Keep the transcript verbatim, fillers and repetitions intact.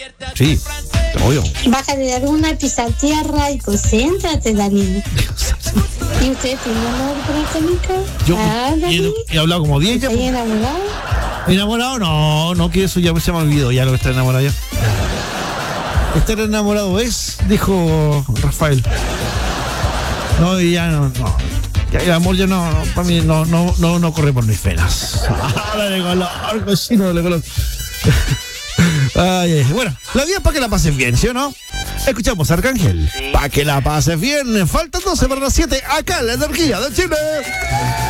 Sí, obvio. Bájate de alguna pisa tierra y concéntrate, Dani. ¿Y usted tiene amor por Angélica? Yo Ah, Dani. he, he hablado como diez ya. ¿Estás enamorado? ¿Enamorado? No, no, que eso ya se me olvidó, ya lo que está enamorado ya. Estar enamorado es, dijo Rafael. No, y ya no, no. Ya el amor ya no, no para mí no, no, no, no corre por mis venas. Dale color, cochino, dale color. Ay, ay. Bueno, la vida es para que la pases bien, ¿sí o no? Escuchamos a Arcángel. Sí. Para que la pases bien. Faltan doce para las siete. Acá en la energía de Chile.